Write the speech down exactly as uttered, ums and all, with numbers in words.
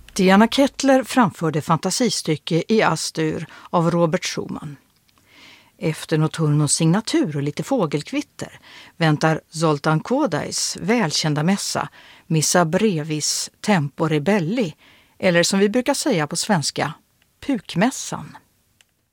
Diana Kettler framförde fantasistycke i Astur av Robert Schumann. Efter Notturnos signatur och lite fågelkvitter väntar Zoltan Kodais välkända mässa Missa brevis Tempore Belli, eller som vi brukar säga på svenska, Pukmässan.